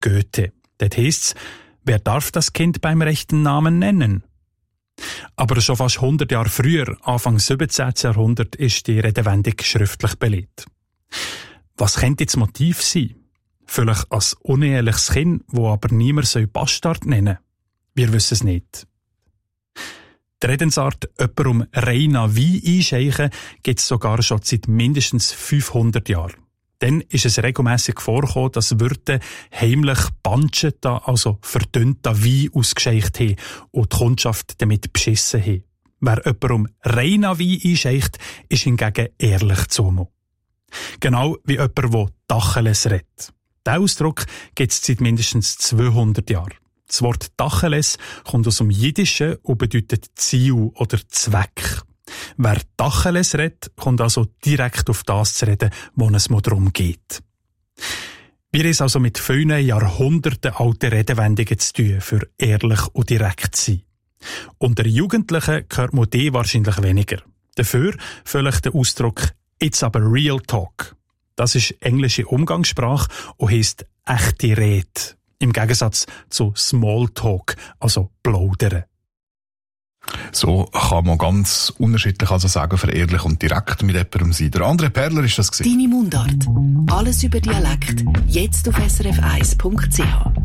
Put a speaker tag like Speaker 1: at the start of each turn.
Speaker 1: Goethe. Dort heisst's, wer darf das Kind beim rechten Namen nennen? Aber schon fast 100 Jahre früher, Anfang 17. Jahrhundert, ist die Redewendung schriftlich belegt. Was könnte das Motiv sein? Vielleicht als uneheliches Kind, wo aber niemand Bastard nennen soll? Wir wissen es nicht. Die Redensart, jemand reiner Wein einschenken, gibt es sogar schon seit mindestens 500 Jahren. Dann ist es regelmässig vorgekommen, dass Wirte heimlich banscheten, also verdünnten Wein ausgeschenkt haben und die Kundschaft damit beschissen haben. Wer jemandem reiner Wein einschenkt, ist hingegen ehrlich zu. Genau wie jemand, der Tacheles redet. Diesen Ausdruck gibt es seit mindestens 200 Jahren. Das Wort Tacheles kommt aus dem Jiddischen und bedeutet Ziel oder Zweck. Wer Tacheles redet, kommt also direkt auf das zu reden, wo es mal darum geht. Wir haben es also mit vielen Jahrhunderten alten Redewendungen zu tun, für ehrlich und direkt zu sein. Unter Jugendlichen hört man die wahrscheinlich weniger. Dafür vielleicht der Ausdruck «It's aber real talk». Das ist englische Umgangssprache und heisst «echte Rede». Im Gegensatz zu Smalltalk, also Plaudern.
Speaker 2: So kann man ganz unterschiedlich also sagen, für ehrlich und direkt mit jemandem sein. Der André Perler ist das gewesen.
Speaker 3: Deine Mundart. Alles über Dialekt. Jetzt auf srf1.ch.